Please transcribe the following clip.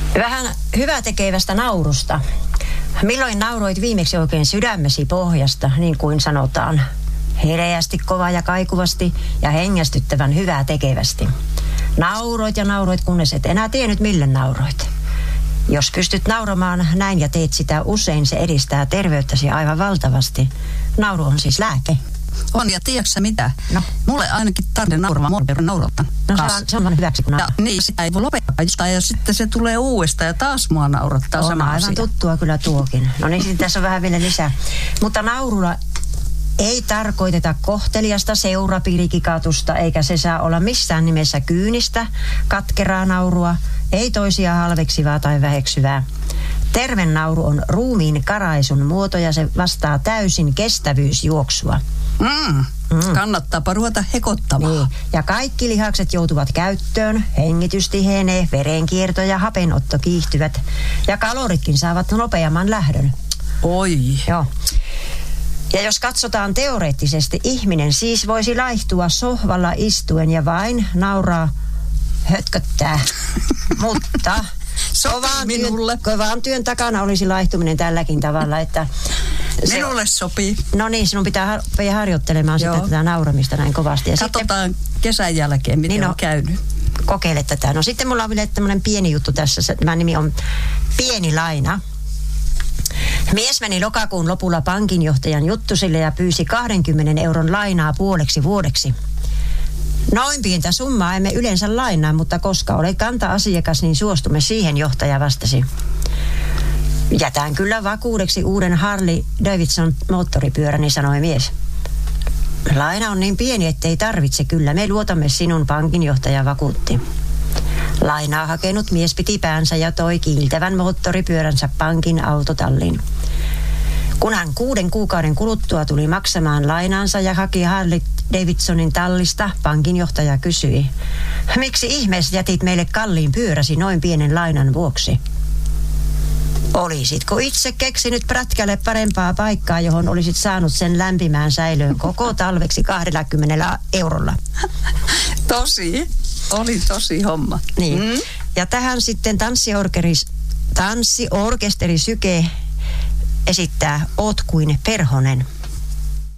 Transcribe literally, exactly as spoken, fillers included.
Vähän hyvätekevästä naurusta. Milloin nauroit viimeksi oikein sydämesi pohjasta, niin kuin sanotaan? Hereästi, kova ja kaikuvasti ja hengästyttävän hyvää tekevästi. Nauroit ja nauroit, kunnes et enää tiennyt, mille nauroit. Jos pystyt nauramaan näin ja teet sitä usein, se edistää terveyttäsi aivan valtavasti. Nauru on siis lääke. On, ja tiedätkö mitä? No. Mulle ainakin tarvitsee nauramaan monta kerran naurottan. No se on, se on vaan hyväksi, kun nauraa. Niin, sitä ei voi lopettaa, ja sitten se tulee uudestaan ja taas mua naurattaa on sama aivan asia. tuttua kyllä tuokin. No niin, tässä on vähän vielä lisää. Mutta naurulla ei tarkoiteta kohteliasta seurapiirikikatusta, eikä se saa olla missään nimessä kyynistä, katkeraa naurua, ei toisia halveksivaa tai väheksyvää. Terve nauru on ruumiin karaisun muoto ja se vastaa täysin kestävyysjuoksua. Mm. Mm. Kannattaapa ruveta hekottamaan. Niin. Ja kaikki lihakset joutuvat käyttöön, hengitys tihenee, verenkierto ja hapenotto kiihtyvät ja kaloritkin saavat nopeamman lähdön. Oi. Joo. Ja jos katsotaan teoreettisesti, ihminen siis voisi laihtua sohvalla istuen ja vain nauraa, hötköttää. Mutta kovan työn, kovan työn takana olisi laihtuminen tälläkin tavalla, että minulle se, sopii. No niin, sinun pitää har- harjoittelemaan Joo. sitä tätä nauramista näin kovasti. Ja katsotaan sitten kesän jälkeen, miten niin on no, käynyt. Kokeile tätä. No sitten mulla on vielä tämmöinen pieni juttu tässä. Tämä nimi on Pieni laina. Mies meni lokakuun lopulla pankinjohtajan juttusille ja pyysi kahdenkymmenen euron lainaa puoleksi vuodeksi. Noin pientä summaa emme yleensä lainaa, mutta koska olet kanta-asiakas, niin suostumme siihen, johtaja vastasi. Jätän kyllä vakuudeksi uuden Harley Davidson moottoripyöräni, sanoi mies. Laina on niin pieni, ettei tarvitse, kyllä me luotamme sinun, pankinjohtaja vakuutti. Lainaa hakenut mies piti päänsä ja toi kiiltävän moottoripyöränsä pankin autotalliin. Kun hän kuuden kuukauden kuluttua tuli maksamaan lainaansa ja haki Harley Davidsonin tallista, pankinjohtaja kysyi, miksi ihmeessä jätit meille kalliin pyöräsi noin pienen lainan vuoksi? Olisitko itse keksinyt prätkälle parempaa paikkaa, johon olisit saanut sen lämpimään säilöön koko talveksi kahdellakymmenellä eurolla? Tosi. Oli tosi homma. Niin. Mm. Ja tähän sitten tanssiorkesteri, tanssiorkesteri Syke esittää Oot kuin perhonen.